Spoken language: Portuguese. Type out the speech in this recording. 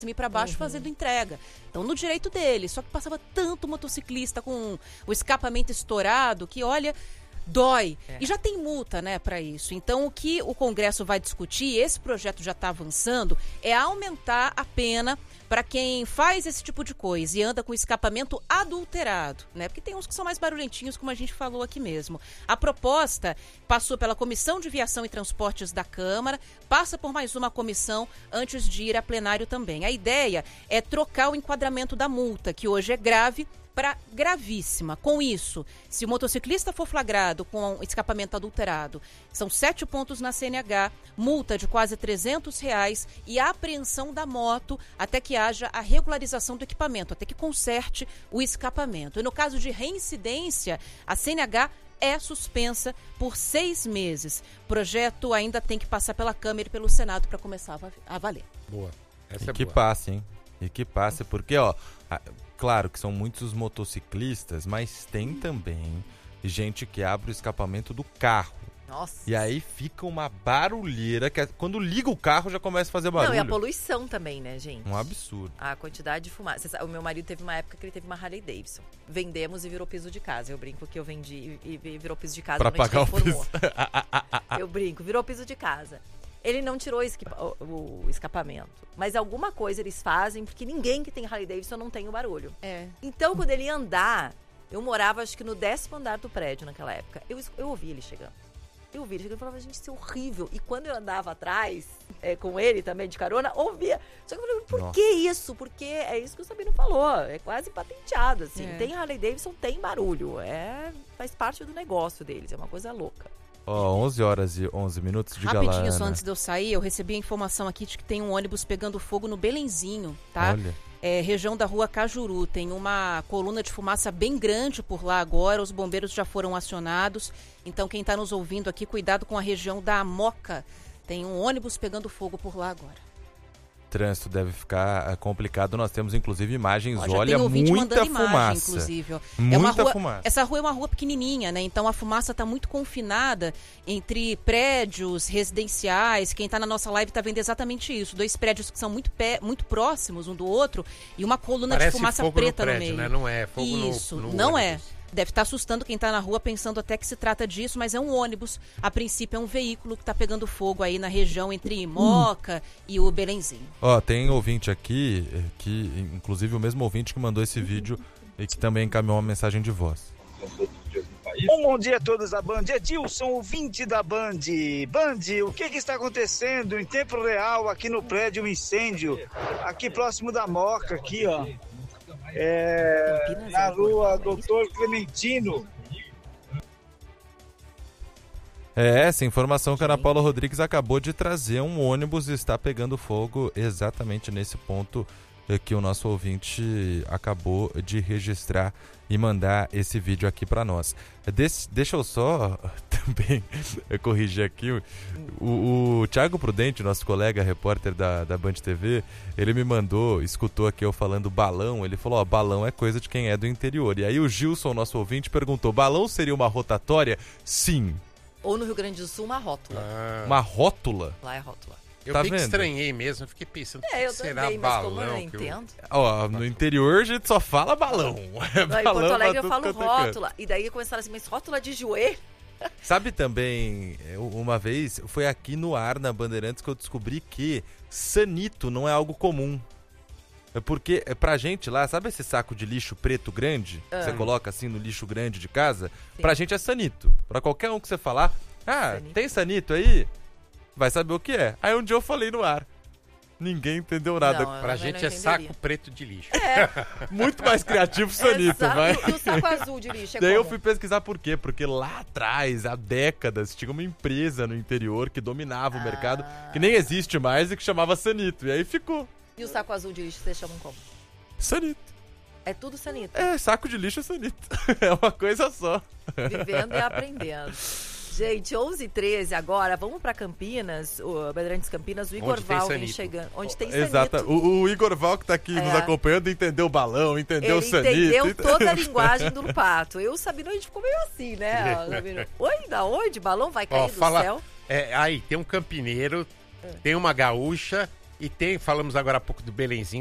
cima e para baixo fazendo entrega. Então, no direito dele. Só que passava tanto motociclista com o escapamento estourado que, olha, dói. E já tem multa, né, para isso. Então, o que o Congresso vai discutir, esse projeto já está avançando, é aumentar a pena para quem faz esse tipo de coisa e anda com escapamento adulterado, né? Porque tem uns que são mais barulhentinhos, como a gente falou aqui mesmo. A proposta passou pela Comissão de Viação e Transportes da Câmara, passa por mais uma comissão antes de ir a plenário também. A ideia é trocar o enquadramento da multa, que hoje é grave, para gravíssima. Com isso, se o motociclista for flagrado com escapamento adulterado, são 7 pontos na CNH, multa de quase R$300 e a apreensão da moto até que haja a regularização do equipamento, até que conserte o escapamento. E no caso de reincidência, a CNH é suspensa por 6 meses. O projeto ainda tem que passar pela Câmara e pelo Senado para começar a valer. Boa. Essa e é que boa. passe, hein? E que passe, porque, ó, claro que são muitos motociclistas, mas tem também gente que abre o escapamento do carro. Nossa. E aí fica uma barulheira, que quando liga o carro já começa a fazer barulho. Não, e a poluição também, né, gente? Um absurdo. A quantidade de fumaça. O meu marido teve uma época que ele teve uma Harley Davidson. Vendemos e virou piso de casa. Eu brinco que eu vendi e virou piso de casa. Pra pagar o piso. Eu brinco, virou piso de casa. Ele não tirou o escapamento. Mas alguma coisa eles fazem, porque ninguém que tem Harley Davidson não tem o barulho. Então, quando ele ia andar, eu morava acho que no 10º andar do prédio naquela época. Eu ouvi ele chegando. Eu falava, gente, isso é horrível. E quando eu andava atrás, com ele também, de carona, ouvia. Só que eu falei, por que isso? Porque é isso que o Sabino falou. É quase patenteado, assim. Tem Harley Davidson, tem barulho. Faz parte do negócio deles. É uma coisa louca. Ó, 11 horas e 11 minutos, diga lá, Rapidinho, só Ana. antes de eu sair, eu recebi a informação aqui de que tem um ônibus pegando fogo no Belenzinho, tá? Olha. Região da rua Cajuru. Tem uma coluna de fumaça bem grande por lá agora, os bombeiros já foram acionados. Então, quem está nos ouvindo aqui, cuidado com a região da Moca. Tem um ônibus pegando fogo por lá agora. Trânsito deve ficar complicado. Nós temos, inclusive, imagens. Olha, tem muita fumaça. Inclusive. Muita fumaça. Essa rua é uma rua pequenininha, né? Então a fumaça está muito confinada entre prédios residenciais. Quem está na nossa live está vendo exatamente isso. 2 prédios que são muito próximos um do outro e uma coluna de fumaça fogo preta no prédio, meio. Né? Não é fogo isso, no não ônibus. Deve estar assustando quem está na rua pensando até que se trata disso, mas é um ônibus. A princípio é um veículo que está pegando fogo aí na região entre Moca e o Belenzinho. Ó, tem ouvinte aqui, que inclusive o mesmo ouvinte que mandou esse vídeo e que também encaminhou uma mensagem de voz. Bom dia a todos da Band. Edilson, ouvinte da Band. Band, o que está acontecendo em tempo real aqui no prédio, um incêndio, aqui próximo da Moca, aqui, ó. Na rua Doutor Clementino. Essa informação que a Ana Paula Rodrigues acabou de trazer. Um ônibus está pegando fogo exatamente nesse ponto que o nosso ouvinte acabou de registrar e mandar esse vídeo aqui para nós. Deixa eu só também corrigir aqui. O Thiago Prudente, nosso colega repórter da Band TV, ele me mandou, escutou aqui eu falando balão, ele falou, balão é coisa de quem é do interior. E aí o Gilson, nosso ouvinte, perguntou, balão seria uma rotatória? Sim. Ou no Rio Grande do Sul, uma rótula. Uma rótula? Lá é rótula. Eu tá que vendo? Estranhei mesmo, eu fiquei pensando, eu será também, balão? mas como eu não entendo. No interior a gente só fala balão. Em Porto Alegre eu falo rótula. E daí começaram assim, mas rótula de joelho? Sabe também, uma vez, foi aqui no ar, na Bandeirantes, que eu descobri que sanito não é algo comum. Porque pra gente lá, sabe esse saco de lixo preto grande? Que você coloca assim no lixo grande de casa? Sim. Pra gente é sanito. Pra qualquer um que você falar, sanito. Tem sanito aí? Vai saber o que é. Aí um dia eu falei no ar. Ninguém entendeu nada. Não, pra gente é saco preto de lixo. Muito mais criativo sanito, vai. E o saco azul de lixo Daí eu fui pesquisar por quê. Porque lá atrás, há décadas, tinha uma empresa no interior que dominava o mercado, que nem existe mais e que chamava sanito. E aí ficou. E o saco azul de lixo vocês chamam como? Sanito. É tudo sanito. Saco de lixo é sanito. É uma coisa só. Vivendo e aprendendo. Gente, 11h13 agora, vamos pra Campinas, o Bandeirantes Campinas, o Igor Val vem chegando. Onde tem sanito. Exato. O Igor Val que tá aqui nos acompanhando entendeu o balão, entendeu o sanito. Ele entendeu toda a linguagem do pato. Eu, Sabino, a gente ficou meio assim, né? Sabino? Oi, da onde? Balão vai cair do céu? Aí, tem um campineiro, tem uma gaúcha E falamos agora há pouco do Belenzinho.